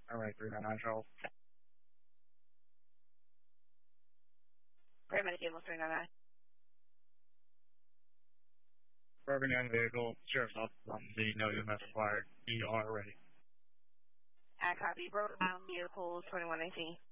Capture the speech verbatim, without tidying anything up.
Alright, three nine nine, Charles. Paramedic Able three nine nine. Broken young vehicle, sheriff's office on the no U M S required. E R ready. I copy. Broken down vehicle twenty-one eighteen.